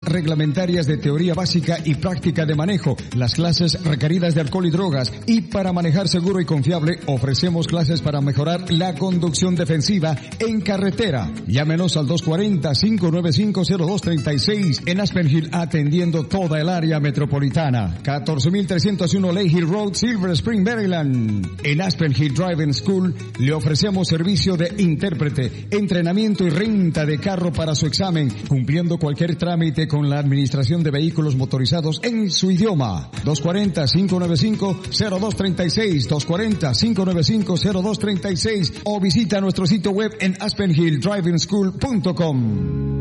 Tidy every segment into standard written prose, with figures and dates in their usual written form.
reglamentarias de teoría básica y práctica de manejo, las clases requeridas de alcohol y drogas, y para manejar seguro y confiable ofrecemos clases para mejorar la conducción defensiva en carretera. Llámenos al 240-595-0236 en Aspen Hill, atendiendo toda el área metropolitana. 14301 Lake Hill Road, Silver Spring, Maryland. En Aspen Hill Driving School le ofrecemos servicio de intérprete, entrenamiento y renta de carro para su examen, cumpliendo cualquier trámite con la Administración de Vehículos Motorizados en su idioma. 240-595-0236, 240-595-0236, o visita nuestro sitio web en aspenhilldrivingschool.com.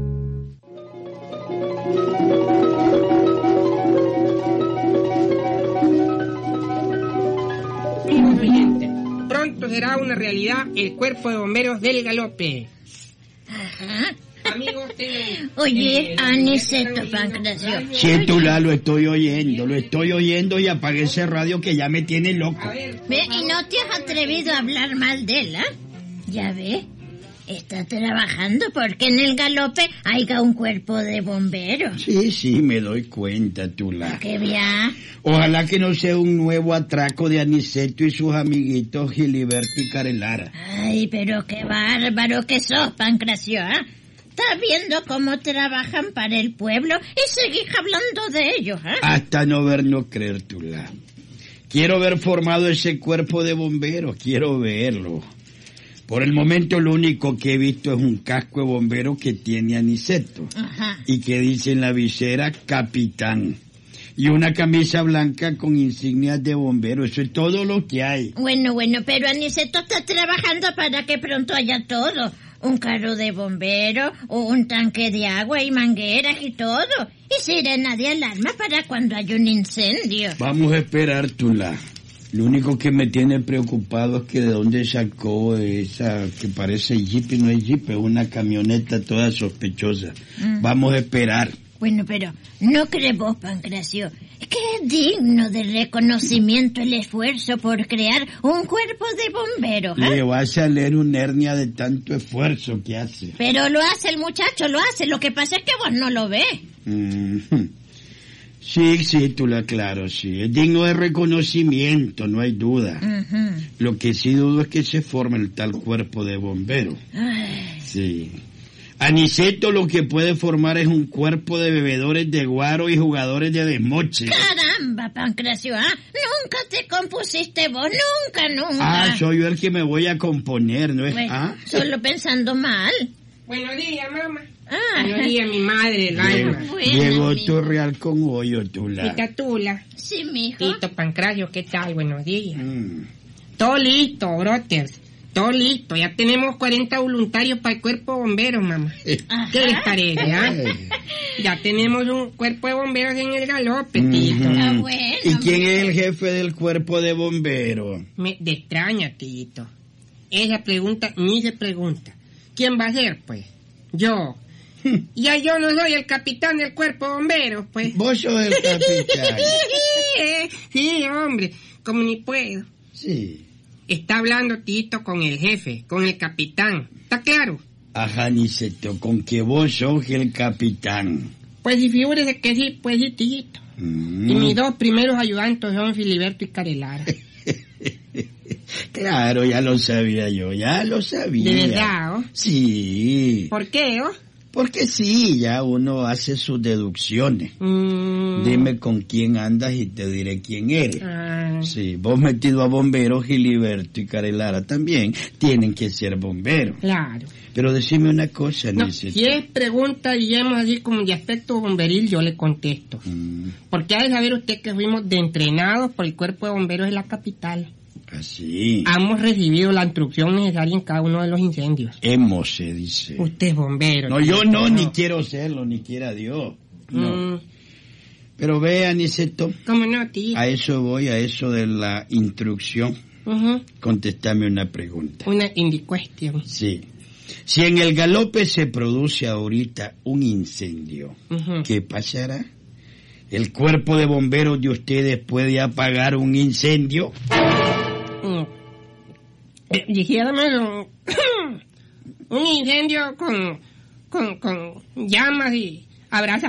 Pronto será una realidad el cuerpo de bomberos del Galope. Ajá. Amigos, oye, Aniceto Pancracio. Sí, Tula, lo estoy oyendo y apagué ese radio que ya me tiene loco. Ve, y no te has atrevido a hablar mal de él, ¿eh? Ya ve, está trabajando porque en el Galope haya un cuerpo de bomberos. Sí, me doy cuenta, Tula. ¡Qué bien! Ojalá que no sea un nuevo atraco de Aniceto y sus amiguitos Giliberto y Carelara. Ay, pero qué bárbaro que sos, Pancracio, ¿eh? Estás viendo cómo trabajan para el pueblo y seguís hablando de ellos, ¿eh? Hasta no ver, no creer, Tula. Quiero ver formado ese cuerpo de bomberos, quiero verlo. Por el momento lo único que he visto es un casco de bombero que tiene Aniceto. Ajá. Y que dice en la visera capitán. Y una camisa blanca con insignias de bombero, eso es todo lo que hay. Bueno, pero Aniceto está trabajando para que pronto haya todo. Un carro de bombero, un tanque de agua y mangueras y todo. Y sirena de alarma para cuando haya un incendio. Vamos a esperar, Tula. Lo único que me tiene preocupado es que de dónde sacó esa que parece jeep y no es jeep, es una camioneta toda sospechosa. Vamos a esperar. Bueno, pero ¿no crees vos, Pancracio, que es digno de reconocimiento el esfuerzo por crear un cuerpo de bomberos? Le va a salir una hernia de tanto esfuerzo que hace. Pero lo hace el muchacho, lo hace. Lo que pasa es que vos no lo ves. Sí, Tula, claro, sí. Es digno de reconocimiento, no hay duda. Lo que sí dudo es que se forme el tal cuerpo de bomberos. Sí. Aniceto lo que puede formar es un cuerpo de bebedores de guaro y jugadores de desmoche. ¡Caramba, Pancracio! Nunca te compusiste vos, nunca. Soy yo el que me voy a componer, ¿no es? Bueno, solo pensando mal. Buenos días, mamá. Buenos días, mi madre, el alma. Llegó tu real con hoyo, Tula. Tita Tula. Sí, mijo. Tito Pancracio, ¿qué tal? Buenos días. Todo listo, brothers. Todo listo, ya tenemos 40 voluntarios para el cuerpo de bomberos, mamá. ¿Qué les parece, Ya tenemos un cuerpo de bomberos en el Galope, Tito. Bueno, ¿Y quién es el jefe del cuerpo de bomberos? Me extraña, Tito. Esa pregunta ni se pregunta. ¿Quién va a ser, pues? Yo. Ya yo no soy el capitán del cuerpo de bomberos, pues. Vos sos el capitán. Sí, hombre, como ni puedo. Sí. Está hablando Tito con el jefe, con el capitán. ¿Está claro? Ajá, Aniceto, con que vos sos el capitán. Pues si figúrese que sí, pues sí, Tito. Y mis dos primeros ayudantes son Filiberto y Carelara. Claro, ya lo sabía yo, ya lo sabía. ¿De verdad, oh? Sí. ¿Por qué, oh? Porque sí, ya uno hace sus deducciones. Dime con quién andas y te diré quién eres. Sí, vos metido a bomberos, Giliberto y Carelara también tienen que ser bomberos. Claro. Pero decime una cosa, no, Aniceto. Si es pregunta, digamos así como de aspecto bomberil, yo le contesto. Porque ha de saber usted que fuimos de entrenados por el cuerpo de bomberos de la capital. Así. Hemos recibido la instrucción necesaria en cada uno de los incendios. Hemos, se dice. Usted es bombero. No, yo no, ni quiero serlo, ni quiera Dios. No. Pero ve, Aniceto. ¿Cómo no, tío? A eso voy, a eso de la instrucción. Contéstame una pregunta. Una indicuestión. Sí. Si en el Galope se produce ahorita un incendio, ¿qué pasará? ¿El cuerpo de bomberos de ustedes puede apagar un incendio? Dijérame un incendio con llamas y abraza